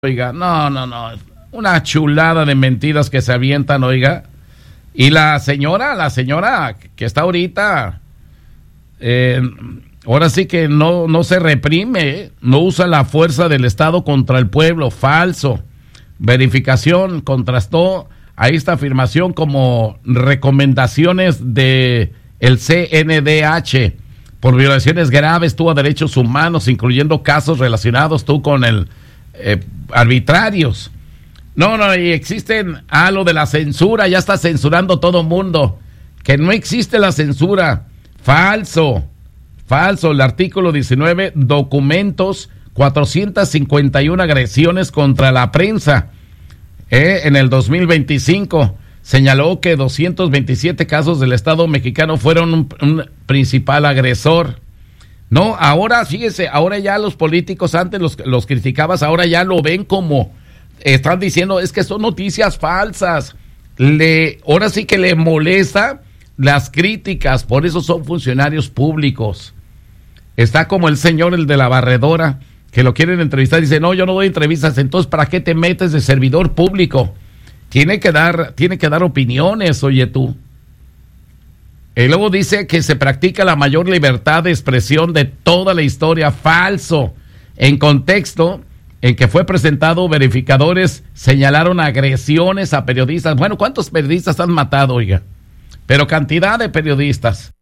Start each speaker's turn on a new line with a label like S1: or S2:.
S1: Oiga, no, una chulada de mentiras que se avientan, oiga. Y la señora que está ahorita, ahora sí que no se reprime, no usa la fuerza del Estado contra el pueblo, falso. Verificación, contrastó a esta afirmación como recomendaciones de el CNDH por violaciones graves a derechos humanos, incluyendo casos relacionados con el arbitrarios. No, y existen lo de la censura, ya está censurando todo mundo, que no existe la censura, falso, el artículo 19, documentos, 451 agresiones contra la prensa, en el 2025, señaló que 227 casos del Estado mexicano fueron un principal agresor. No, ahora, fíjese, ahora ya los políticos, antes los criticabas, ahora ya lo ven como, están diciendo, es que son noticias falsas. Ahora sí que le molesta las críticas, por eso son funcionarios públicos. Está como el señor, el de la barredora, que lo quieren entrevistar, dice, no, yo no doy entrevistas, entonces, ¿para qué te metes de servidor público? Tiene que dar opiniones, oye tú. Y luego dice que se practica la mayor libertad de expresión de toda la historia. Falso. En contexto en que fue presentado, verificadores señalaron agresiones a periodistas. Bueno, ¿cuántos periodistas han matado, oiga? Pero cantidad de periodistas.